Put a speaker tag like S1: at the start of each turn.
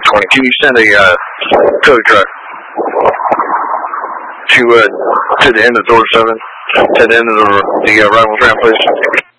S1: 20. Can you send a tow truck to the end of door 7, to the end of the rivals ramp, please?